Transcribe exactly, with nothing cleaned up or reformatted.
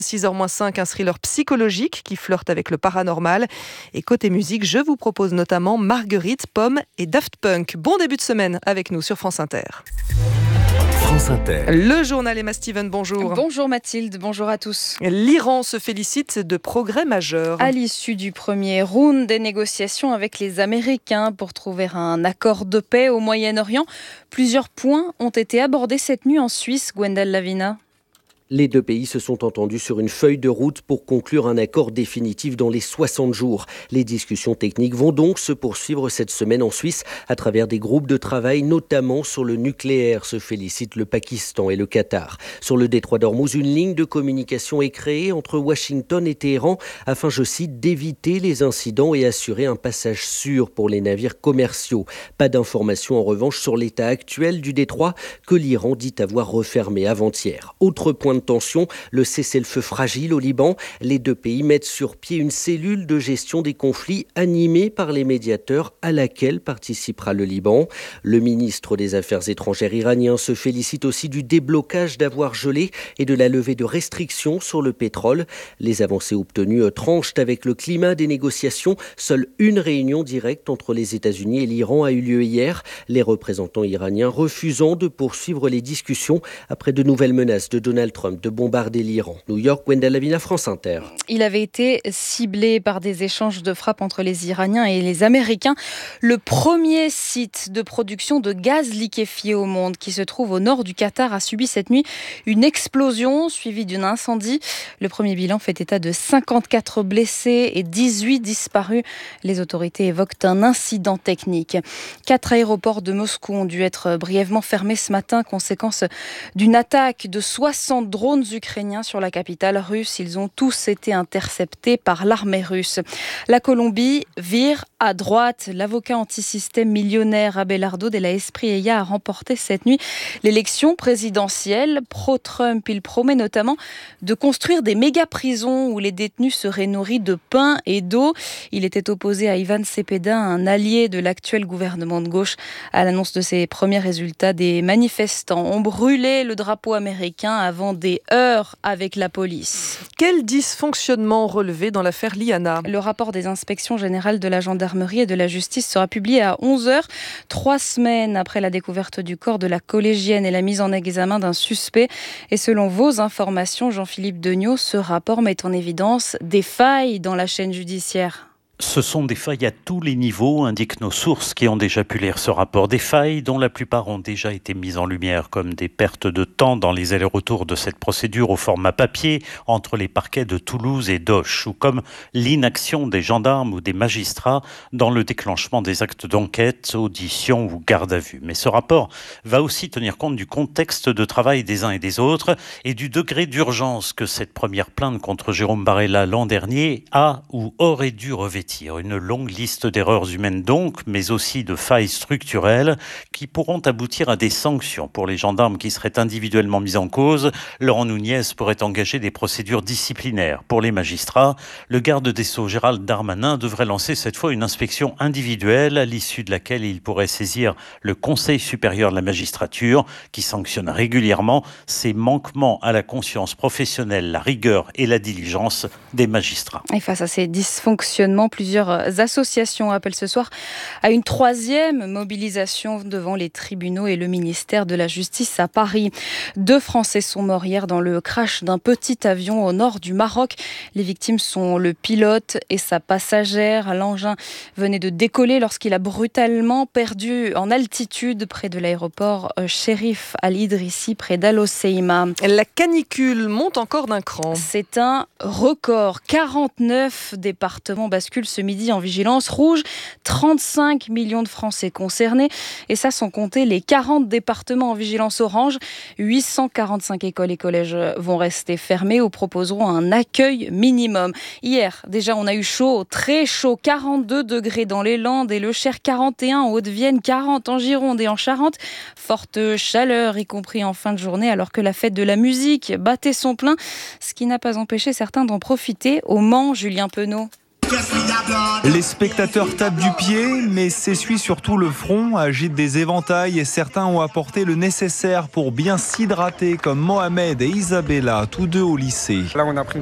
six heures moins cinq, un thriller psychologique qui flirte avec le paranormal. Et côté musique, je vous propose notamment Marguerite, Pomme et Daft Punk. Bon début de semaine avec nous sur France Inter. France Inter. Le journal Emma Steven, bonjour. Bonjour Mathilde, bonjour à tous. L'Iran se félicite de progrès majeurs. À l'issue du premier round des négociations avec les Américains pour trouver un accord de paix au Moyen-Orient, plusieurs points ont été abordés cette nuit en Suisse, Gwendal Lavina. Les deux pays se sont entendus sur une feuille de route pour conclure un accord définitif dans les soixante jours. Les discussions techniques vont donc se poursuivre cette semaine en Suisse à travers des groupes de travail, notamment sur le nucléaire, se félicitent le Pakistan et le Qatar. Sur le détroit d'Ormuz, une ligne de communication est créée entre Washington et Téhéran afin, je cite, d'éviter les incidents et assurer un passage sûr pour les navires commerciaux. Pas d'informations en revanche sur l'état actuel du détroit que l'Iran dit avoir refermé avant-hier. Autre point de tension, le cessez-le-feu fragile au Liban. Les deux pays mettent sur pied une cellule de gestion des conflits animée par les médiateurs à laquelle participera le Liban. Le ministre des Affaires étrangères iranien se félicite aussi du déblocage d'avoirs gelés et de la levée de restrictions sur le pétrole. Les avancées obtenues tranchent avec le climat des négociations. Seule une réunion directe entre les États-Unis et l'Iran a eu lieu hier. Les représentants iraniens refusant de poursuivre les discussions après de nouvelles menaces de Donald Trump de bombarder l'Iran. New York, Gwendal Lavina, France Inter. Il avait été ciblé par des échanges de frappes entre les Iraniens et les Américains. Le premier site de production de gaz liquéfié au monde qui se trouve au nord du Qatar a subi cette nuit une explosion suivie d'un incendie. Le premier bilan fait état de cinquante-quatre blessés et dix-huit disparus. Les autorités évoquent un incident technique. Quatre aéroports de Moscou ont dû être brièvement fermés ce matin, conséquence d'une attaque de soixante drones ukrainiens sur la capitale russe. Ils ont tous été interceptés par l'armée russe. La Colombie vire à droite. L'avocat anti-système millionnaire Abelardo de la Espriella a remporté cette nuit l'élection présidentielle. Pro-Trump, il promet notamment de construire des méga-prisons où les détenus seraient nourris de pain et d'eau. Il était opposé à Ivan Cepeda, un allié de l'actuel gouvernement de gauche. À l'annonce de ces premiers résultats, des manifestants ont brûlé le drapeau américain avant des heures avec la police. Quel dysfonctionnement relevé dans l'affaire Liana ? Le rapport des inspections générales de la gendarmerie et de la justice sera publié à onze heures, trois semaines après la découverte du corps de la collégienne et la mise en examen d'un suspect. Et selon vos informations, Jean-Philippe Degnaud, ce rapport met en évidence des failles dans la chaîne judiciaire. Ce sont des failles à tous les niveaux, indiquent nos sources qui ont déjà pu lire ce rapport. Des failles dont la plupart ont déjà été mises en lumière, comme des pertes de temps dans les allers-retours de cette procédure au format papier entre les parquets de Toulouse et d'Auch, ou comme l'inaction des gendarmes ou des magistrats dans le déclenchement des actes d'enquête, audition ou garde à vue. Mais ce rapport va aussi tenir compte du contexte de travail des uns et des autres et du degré d'urgence que cette première plainte contre Jérôme Barella l'an dernier a ou aurait dû revêtir. Une longue liste d'erreurs humaines donc, mais aussi de failles structurelles qui pourront aboutir à des sanctions pour les gendarmes qui seraient individuellement mis en cause. Laurent Nunez pourrait engager des procédures disciplinaires. Pour les magistrats, le garde des Sceaux Gérald Darmanin devrait lancer cette fois une inspection individuelle à l'issue de laquelle il pourrait saisir le Conseil supérieur de la magistrature qui sanctionne régulièrement ces manquements à la conscience professionnelle, la rigueur et la diligence des magistrats. Et face à ces dysfonctionnements, plusieurs associations appellent ce soir à une troisième mobilisation devant les tribunaux et le ministère de la Justice à Paris. Deux Français sont morts hier dans le crash d'un petit avion au nord du Maroc. Les victimes sont le pilote et sa passagère. L'engin venait de décoller lorsqu'il a brutalement perdu en altitude près de l'aéroport Chérif Al-Idrissi, près d'Al Hoceima. La canicule monte encore d'un cran. C'est un record. quarante-neuf départements basculent ce midi en vigilance rouge. trente-cinq millions de Français concernés. Et ça sans compter les quarante départements en vigilance orange. huit cent quarante-cinq écoles et collèges vont rester fermés ou proposeront un accueil minimum. Hier, déjà, on a eu chaud, très chaud. quarante-deux degrés dans les Landes et le Cher, quarante et un en Haute-Vienne, quarante en Gironde et en Charente. Forte chaleur, y compris en fin de journée, alors que la fête de la musique battait son plein. Ce qui n'a pas empêché certains d'en profiter. Au Mans, Julien Penaud. Les spectateurs tapent du pied, mais s'essuient surtout le front, agitent des éventails et certains ont apporté le nécessaire pour bien s'hydrater, comme Mohamed et Isabella, tous deux au lycée. Là, on a pris